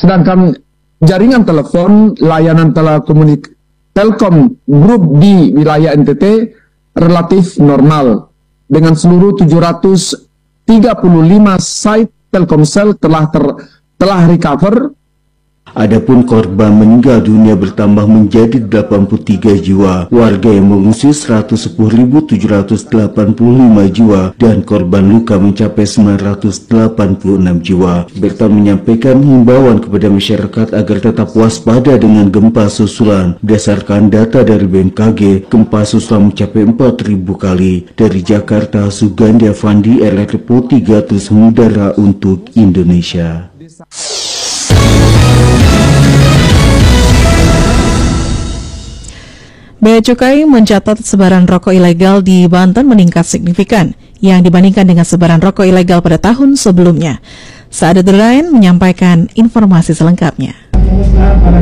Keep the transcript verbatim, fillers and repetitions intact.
Sedangkan jaringan telepon, layanan telekomunik Telkom Group di wilayah N T T relatif normal. Dengan seluruh tujuh ratus tiga puluh lima site Telkomsel telah ter, telah recover. Adapun korban meninggal dunia bertambah menjadi delapan puluh tiga jiwa, warga yang mengungsi seratus sepuluh ribu tujuh ratus delapan puluh lima jiwa, dan korban luka mencapai sembilan ratus delapan puluh enam jiwa. Berta menyampaikan himbauan kepada masyarakat agar tetap waspada dengan gempa susulan. Berdasarkan data dari B M K G, gempa susulan mencapai empat ribu kali. Dari Jakarta, Sugandi Avandi, R R P tiga terus mengudara untuk Indonesia. Bea Cukai mencatat sebaran rokok ilegal di Banten meningkat signifikan yang dibandingkan dengan sebaran rokok ilegal pada tahun sebelumnya. Saat Derain menyampaikan informasi selengkapnya.